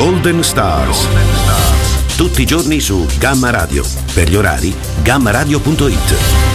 Golden Stars. Tutti i giorni su Gamma Radio. Per gli orari, gammaradio.it.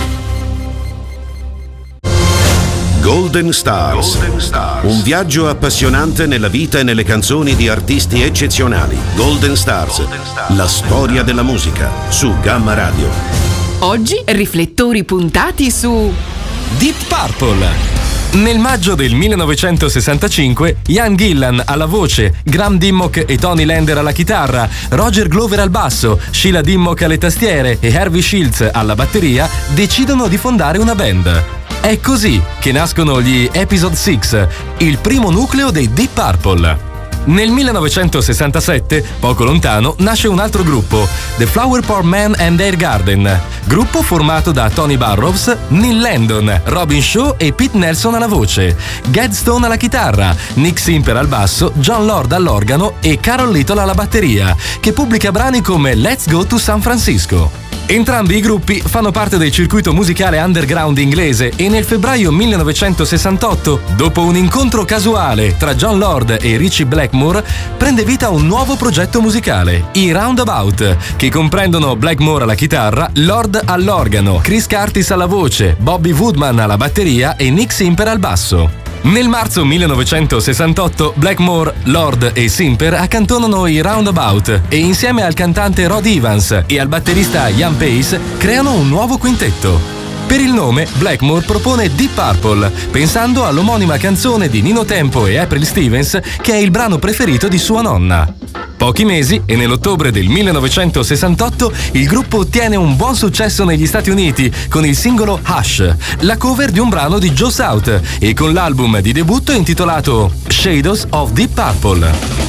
Golden Stars. Un viaggio appassionante nella vita e nelle canzoni di artisti eccezionali. Golden Stars. La storia della musica su Gamma Radio. Oggi riflettori puntati su Deep Purple. Nel maggio del 1965, Ian Gillan alla voce, Graham Dimmock e Tony Lander alla chitarra, Roger Glover al basso, Sheila Dimmock alle tastiere e Harvey Shields alla batteria decidono di fondare una band. È così che nascono gli Episode 6, il primo nucleo dei Deep Purple. Nel 1967, poco lontano, nasce un altro gruppo, The Flower Power Man and Their Garden, gruppo formato da Tony Burrows, Neil Landon, Robin Shaw e Pete Nelson alla voce, Ged Stone alla chitarra, Nick Simper al basso, John Lord all'organo e Carol Little alla batteria, che pubblica brani come Let's Go to San Francisco. Entrambi i gruppi fanno parte del circuito musicale underground inglese e nel febbraio 1968, dopo un incontro casuale tra John Lord e Ritchie Blackmore, prende vita un nuovo progetto musicale, i Roundabout, che comprendono Blackmore alla chitarra, Lord all'organo, Chris Curtis alla voce, Bobby Woodman alla batteria e Nick Simper al basso. Nel marzo 1968 Blackmore, Lord e Simper accantonano i Roundabout e insieme al cantante Rod Evans e al batterista Ian Pace creano un nuovo quintetto. Per il nome Blackmore propone Deep Purple, pensando all'omonima canzone di Nino Tempo e April Stevens, che è il brano preferito di sua nonna. Pochi mesi e nell'ottobre del 1968 il gruppo ottiene un buon successo negli Stati Uniti con il singolo Hush, la cover di un brano di Joe South, e con l'album di debutto intitolato Shadows of Deep Purple.